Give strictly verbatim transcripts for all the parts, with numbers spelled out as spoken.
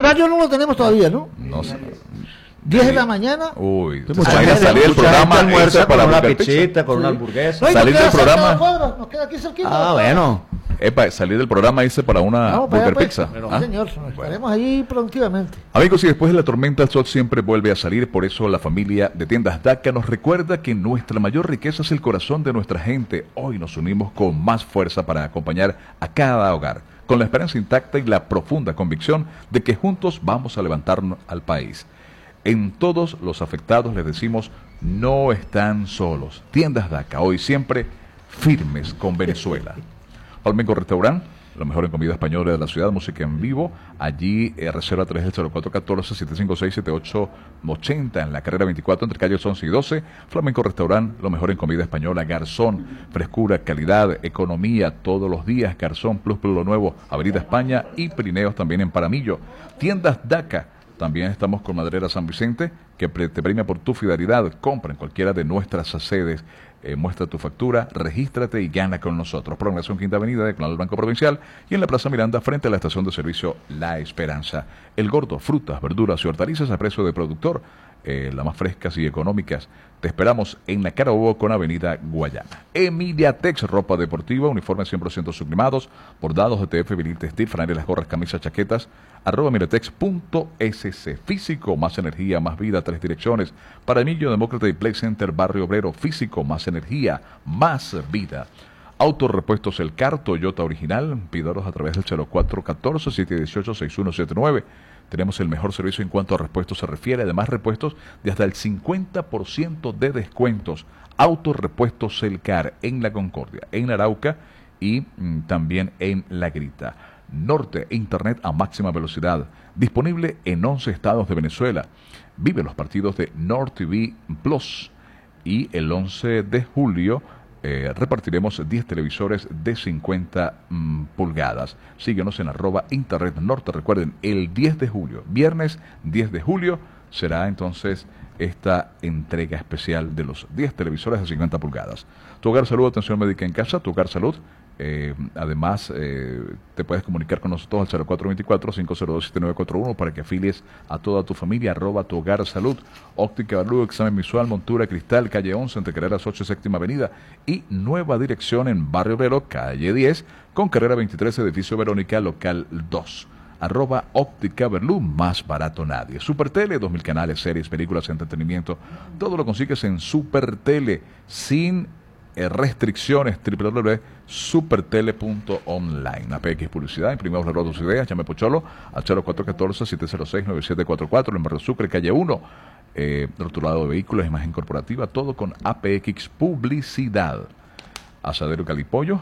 horario no lo tenemos todavía, ¿no? No sé. diez de la mañana. Uy, Sí, mucha gente salir del programa, almuerza para con una Burger pizzita, Pizza. con Sí. una hamburguesa. No, y Salir nos queda del programa. cerca de la cuadra, nos queda aquí cerquita. Ah, bueno. Epa, salir del programa irse para una Vamos para Burger allá, pues. Pizza. Pero, ¿Ah? señor, estaremos allí proactivamente. Amigos, y después de la tormenta el sol siempre vuelve a salir, por eso la familia de Tiendas Daca nos recuerda que nuestra mayor riqueza es el corazón de nuestra gente. Hoy nos unimos con más fuerza para acompañar a cada hogar, con la esperanza intacta y la profunda convicción de que juntos vamos a levantarnos al país. En todos los afectados les decimos, no están solos. Tiendas Daca, hoy siempre firmes con Venezuela. Palmenco Restaurant, lo mejor en comida española de la ciudad, música en vivo. Allí eh, reserva a través del cero cuatro uno cuatro, siete cinco seis, siete ocho ocho cero en la carrera veinticuatro entre calles once y doce. Flamenco Restaurant, lo mejor en comida española. Garzón, frescura, calidad, economía, todos los días. Garzón Plus Plus, lo nuevo, Avenida España y Pirineos también en Paramillo. Tiendas Daca. También estamos con Maderera San Vicente, que te premia por tu fidelidad. Compra en cualquiera de nuestras sedes, eh, muestra tu factura, regístrate y gana con nosotros. Prolongación Quinta Avenida de Canal del Banco Provincial y en la Plaza Miranda, frente a la estación de servicio La Esperanza. El Gordo, frutas, verduras y hortalizas a precio de productor, eh, las más frescas y económicas. Te esperamos en la Carabobo con Avenida Guayana. Emiliatex, ropa deportiva, uniformes cien por ciento sublimados, bordados de T F, vinil textil, franelas, gorras, camisas, chaquetas, arroba emiliatex punto s c. Físico, más energía, más vida, tres direcciones. Paramillo, Demócrata y Play Center, Barrio Obrero. Físico, más energía, más vida. Autorepuestos El Car, Toyota original, pídalos a través del cero cuatro uno cuatro, siete uno ocho, seis uno siete nueve. Tenemos el mejor servicio en cuanto a repuestos se refiere, además repuestos de hasta el cincuenta por ciento de descuentos. Autorepuestos El Car en La Concordia, en Arauca y mm, también en La Grita. Norte, internet a máxima velocidad, disponible en once estados de Venezuela. Vive los partidos de Nord T V Plus y el once de julio Eh, repartiremos diez televisores de cincuenta mm, pulgadas. Síguenos en arroba internet norte. Recuerden, el diez de julio, viernes diez de julio, será entonces esta entrega especial de los diez televisores de cincuenta pulgadas. Tu Hogar Salud, atención médica en casa, Tu Hogar Salud. Eh, además, eh, te puedes comunicar con nosotros al cero cuatro dos cuatro, cinco cero dos, siete nueve cuatro uno para que afilies a toda tu familia, arroba Tu Hogar Salud. Óptica Barlú, examen visual, montura, cristal, calle once, entre carreras ocho y séptima avenida. Y nueva dirección en Barrio Obrero, calle diez, con carrera veintitrés, edificio Verónica, local dos. Arroba Óptica Berlú, más barato nadie. Supertele, dos mil canales, series, películas, entretenimiento. Todo lo consigues en Supertele, sin restricciones. Doble u doble u doble punto supertele punto online. A P X Publicidad, imprimimos la tus ideas. Llame Pocholo al cero cuatro uno cuatro, siete cero seis, nueve siete cuatro cuatro en Barrio Sucre, calle uno. Eh, rotulado de vehículos, imagen corporativa, todo con A P X Publicidad. Asadero Calipollo,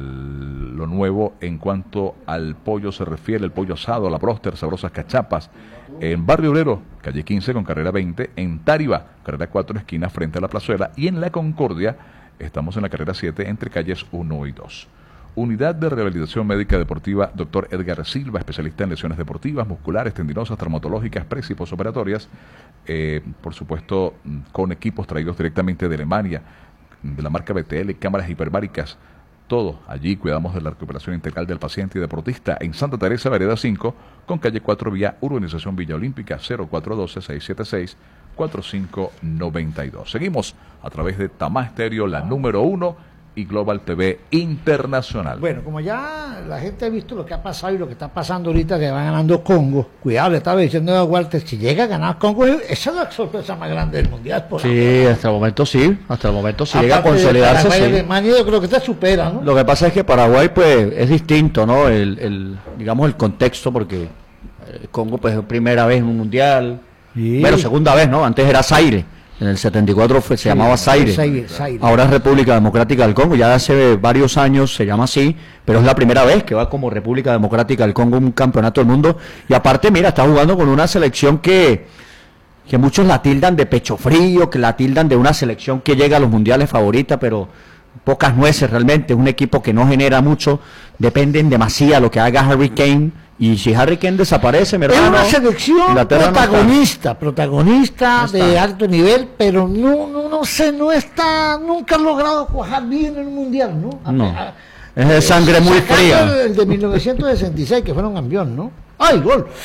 el, lo nuevo en cuanto al pollo se refiere, el pollo asado, la bróster, sabrosas cachapas, en Barrio Obrero, calle quince con carrera veinte, en Táriba, carrera cuatro, esquina frente a la Plazuela, y en La Concordia, estamos en la carrera siete, entre calles uno y dos. Unidad de Rehabilitación Médica Deportiva, doctor Edgar Silva, especialista en lesiones deportivas, musculares, tendinosas, traumatológicas, pres y posoperatorias, eh, por supuesto, con equipos traídos directamente de Alemania, de la marca B T L, cámaras hiperbáricas, todo. Allí cuidamos de la recuperación integral del paciente y deportista en Santa Teresa, vereda cinco, con calle cuatro, vía Urbanización Villa Olímpica, cero cuatro uno dos, seis siete seis, cuatro cinco nueve dos. Seguimos a través de Tamá Estéreo, la número uno, y Global T V Internacional. Bueno, como ya la gente ha visto lo que ha pasado y lo que está pasando ahorita, que va ganando Congo, cuidado, le estaba diciendo a Walter, si llega a ganar Congo, esa es la sorpresa más grande del mundial. Por sí, hasta el momento sí, hasta el momento sí aparte llega a consolidarse. Paraguay, Sí. Alemania, yo creo que te supera, ¿no? Lo que pasa es que Paraguay pues es distinto, ¿no? El, el digamos el contexto, porque eh, Congo pues es primera vez en un mundial, Sí. pero segunda vez, ¿no? Antes era Zaire. En el setenta y cuatro fue, se Sí, llamaba Zaire. Zaire, Zaire. Ahora es República Democrática del Congo. Ya hace varios años se llama así, pero es la primera vez que va como República Democrática del Congo un campeonato del mundo. Y aparte, mira, está jugando con una selección que, que muchos la tildan de pecho frío, que la tildan de una selección que llega a los mundiales favorita, pero pocas nueces realmente. Es un equipo que no genera mucho, dependen demasiado de lo que haga Harry Kane. Y si Harry Kane desaparece, mi hermano, es una selección Inglaterra no protagonista, protagonista No está. de alto nivel, pero no, no, no sé, no está, nunca ha logrado cuajar bien en el mundial, ¿no? A- No. a- Es de sangre muy sacando fría. El de mil novecientos sesenta y seis, que fueron campeón, ¿no? ¡Ay, gol!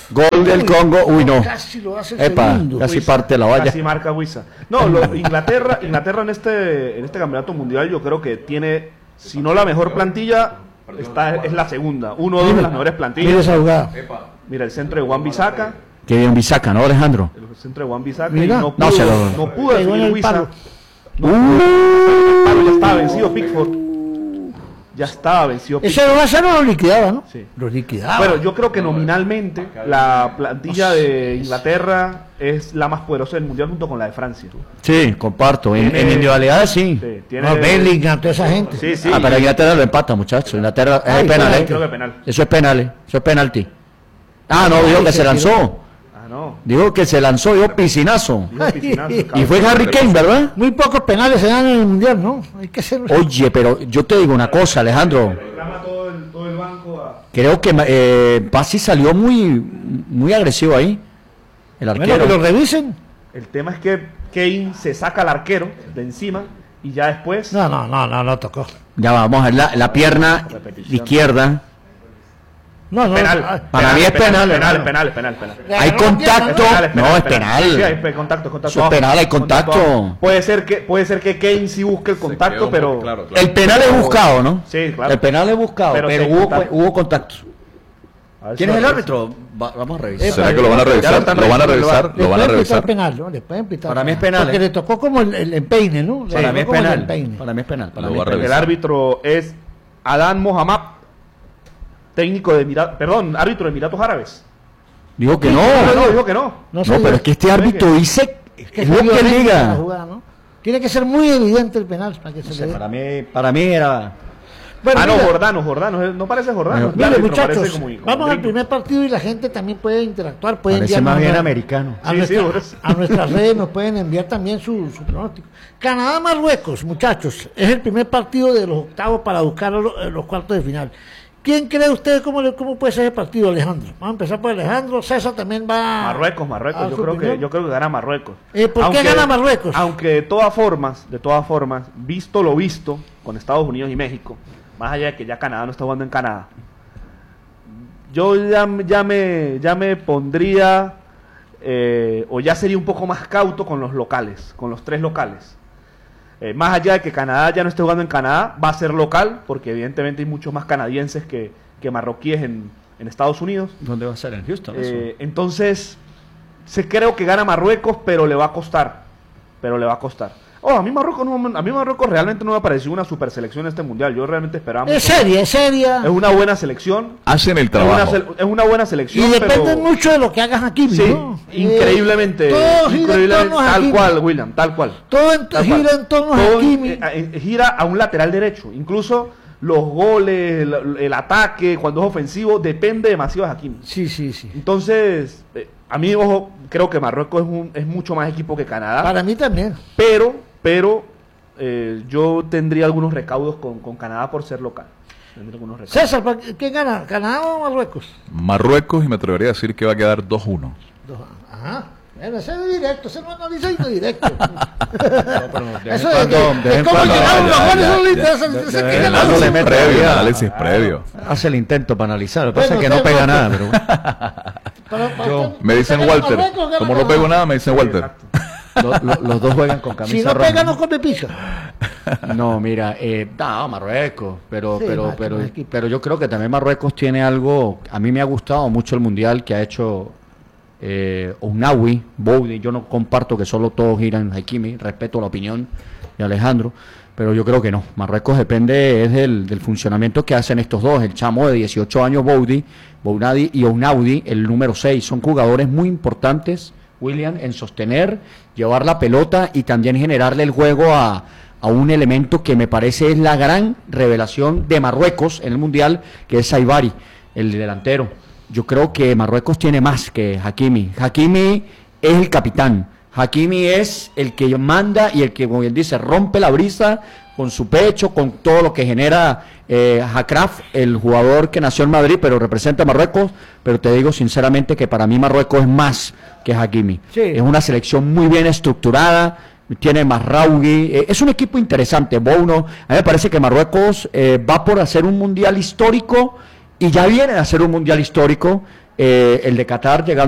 Gol del Congo, uy no. Casi lo hace el Epa, segundo. casi Huiza, parte la valla. Casi marca Huiza. No, lo- Inglaterra, Inglaterra en este, en este campeonato mundial yo creo que tiene, si no la mejor plantilla, está, es la segunda. Uno o dos de las mejores Mira plantillas. esa jugada. Mira, el centro de Wan-Bissaka. Qué bien Bisaca, ¿no, Alejandro? El centro de Wan-Bissaka. Mira. Y no No, pudo, se lo- no pudo Pegó en definir el Huiza. palo. Uh, Palo, ya estaba vencido Pickford. Ya estaba vencido Ese Pickford. dos a cero lo liquidaba, ¿no? Sí. Lo liquidaba. Bueno, yo creo que nominalmente la plantilla de Inglaterra es la más poderosa del mundial junto con la de Francia. sí, comparto. En, Tiene- en individualidades sí. Sí, tiene- No, Bellingham, toda esa gente. Sí, sí. Ah, pero Inglaterra lo empata, muchachos. Inglaterra es Ay, penal, creo ¿eh? creo que penal. Eso es penal, ¿eh? Eso es penalti. Ah, no, dijo Ay, que se se lanzó. Ah, no. Dijo que se lanzó, dijo piscinazo. Dijo piscinazo, Y cabrón. fue Harry Kane, ¿verdad? Muy pocos penales se dan en el mundial, ¿no? Hay que hacerlo. Oye, pero yo te digo una cosa, Alejandro. Reclama todo el, todo el banco a... Creo que eh, Bassi salió muy, muy agresivo ahí. El Bueno, arquero. que lo revisen. El tema es que Kane se saca al arquero de encima y ya después... No, no, no, no, no tocó. Ya vamos a ver la, la pierna Repetición. izquierda. No, no. Penal. ah, Para mí es penal, Penal, hermano. penal, penal, penal. Le Hay agarró la contacto. pierna, ¿no? No, es penal. Sí, sí, hay pe- contacto, contacto. Eso es penal, hay contacto. abajo. Puede ser que puede ser que Kane sí busque el contacto, pero Claro, claro. El penal es buscado, ¿no? Sí, claro. El penal es buscado, Pero pero, sí hay hubo, contacto. hubo contacto. A ver si ¿Quién es lo el revisa. árbitro? Va- vamos a revisar. Eh, ¿Será que lo van a Ya lo revisar? están ¿Lo van a revisando, revisar? Le ¿Lo van a pueden pitar revisar? penal, ¿no? Le pueden pitar. Para mí es penal, Porque ¿eh? le tocó como el, el empeine, ¿no? Le Para mí es tocó como el penal. empeine. Para mí es penal. Para Lo mí va es a penal. El árbitro es Adán Mohamed, técnico de Emiratos, perdón, árbitro de Emiratos Árabes. Dijo que no. No, no, dijo que no. No, No, sé, pero es que este árbitro dice es que es se lo vio que horrible la diga. jugada, ¿no? Tiene que ser muy evidente el penal para que se le dé. Para mí, para mí era. Bueno, ah, no, mira, Jordano, Jordano, eh, no parece Jordano. Bueno, el mire, árbitro muchachos, parece como- como vamos al gringo. primer partido y la gente también puede interactuar, puede Parece enviarnos más bien a- americano. A, Sí, nuestra- sí, por eso. a nuestras redes nos pueden enviar también su, su pronóstico. Canadá-Marruecos, muchachos, es el primer partido de los octavos para buscar los, los cuartos de final. ¿Quién cree usted cómo, le- cómo puede ser el partido, Alejandro? Vamos a empezar por Alejandro. César también va. Marruecos, a Marruecos, yo su creo que opinión. yo creo que gana Marruecos. Eh, ¿por qué gana Marruecos? Aunque de todas formas, de todas formas, visto lo visto con Estados Unidos y México, más allá de que ya Canadá no está jugando en Canadá, yo ya, ya me ya me pondría eh, o ya sería un poco más cauto con los locales, con los tres locales. Eh, más allá de que Canadá ya no esté jugando en Canadá, va a ser local, porque evidentemente hay muchos más canadienses que, que marroquíes en, en Estados Unidos. ¿Dónde va a ser? En Houston. eso? Eh, entonces, se creo que gana Marruecos, pero le va a costar. Pero le va a costar. Oh, a mí Marruecos, no, a mí Marruecos realmente no me ha parecido una super selección en este mundial. Yo realmente esperaba Es mucho. seria, es seria. Es una buena selección. Hacen el Es una, trabajo. sel- es una buena Y selección. depende pero- mucho de lo que hagas aquí, Sí, ¿no? increíblemente. Eh, todo gira en increíblemente torno a tal Hakimi. cual, William, tal cual. Todo en- Tal cual. gira en torno a Todo, Hakimi. eh, eh, gira a un lateral derecho. Incluso los goles, el, el ataque, cuando es ofensivo, depende demasiado de Hakimi. Sí, sí, sí. Entonces, eh, a mí, ojo, creo que Marruecos es, un- es mucho más equipo que Canadá. Para mí también. Pero, pero, eh, yo tendría algunos recaudos con, con Canadá por ser local. Tendría algunos recaudos. César, ¿pa- ¿quién gana? ¿Canadá o Marruecos? Marruecos, y me atrevería a decir que va a quedar dos uno. Dos. Ajá. Bueno, ese es directo, ese no analiza y no directo. de Eso vez es, en cuando- que- de vez que en cómo cuando- llegaron los ya, goles, ya, no le ya. interesa, De- dice de que vez en gana cuando los- le mete Previo, ahí. análisis previo. Hace el intento para analizar. Lo que pasa es Bueno, que no usted pega no- nada, pero Para- para Yo- usted- Me dicen usted gana Walter. Marruecos, gana Como no Canadá. pego nada, me dicen Walter. Exacto. lo- lo- los dos juegan con camisa Si no roja. pega, no come pizza. No, mira, eh, no, Marruecos, pero, Sí, pero, macho, pero, más equipo. pero yo creo que también Marruecos tiene algo. A mí me ha gustado mucho el mundial que ha hecho eh, Ounawi, Boudi. Yo no comparto que solo todos giran en Hakimi, respeto la opinión de Alejandro, pero yo creo que no. Marruecos depende es del, del funcionamiento que hacen estos dos. El chamo de dieciocho años, Boudi, Bounadi y Ounaudi, el número seis, son jugadores muy importantes, William, en sostener, llevar la pelota y también generarle el juego a, a un elemento que me parece es la gran revelación de Marruecos en el Mundial, que es Saibari, el delantero. Yo creo que Marruecos tiene más que Hakimi. Hakimi es el capitán. Hakimi es el que manda y el que, como él dice, rompe la brisa con su pecho, con todo lo que genera eh, Hakraf, el jugador que nació en Madrid, pero representa a Marruecos. Pero te digo sinceramente que para mí Marruecos es más que Hakimi. Sí. Es una selección muy bien estructurada, tiene Marraoui, eh, es un equipo interesante, Bono. A mí me parece que Marruecos eh, va por hacer un mundial histórico y ya viene a hacer un mundial histórico eh, el de Qatar llegando